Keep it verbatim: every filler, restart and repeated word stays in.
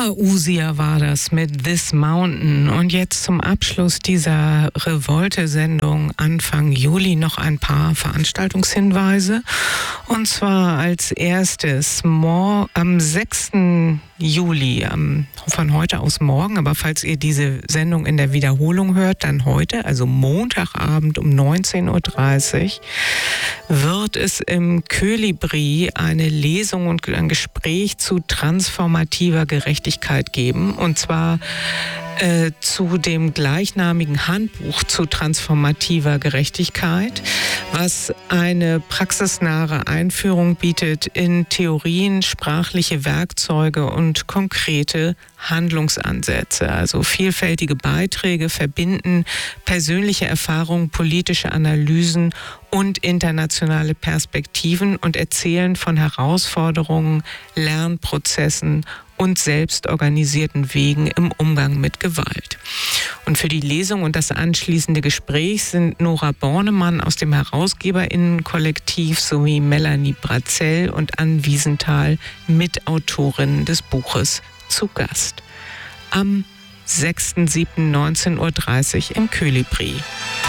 Ja, Usia war das mit This Mountain. Und jetzt zum Abschluss dieser Revolte-Sendung Anfang Juli noch ein paar Veranstaltungshinweise. Und zwar als erstes mor- am sechsten Juli, ähm, von heute aus morgen, aber falls ihr diese Sendung in der Wiederholung hört, dann heute, also Montagabend um neunzehn Uhr dreißig, wird es im Köhlibri eine Lesung und ein Gespräch zu transformativer Gerechtigkeit geben. Und zwar äh, zu dem gleichnamigen Handbuch zu transformativer Gerechtigkeit, was eine praxisnahe Einführung bietet in Theorien, sprachliche Werkzeuge und konkrete Handlungsansätze. Also vielfältige Beiträge verbinden persönliche Erfahrungen, politische Analysen und internationale Perspektiven und erzählen von Herausforderungen, Lernprozessen und selbstorganisierten Wegen im Umgang mit Gewalt. Und für die Lesung und das anschließende Gespräch sind Nora Bornemann aus dem HerausgeberInnen-Kollektiv sowie Melanie Brazell und Ann Wiesenthal, Mitautorinnen des Buches, zu Gast. Am sechsten siebten neunzehn Uhr dreißig im Köhlibri.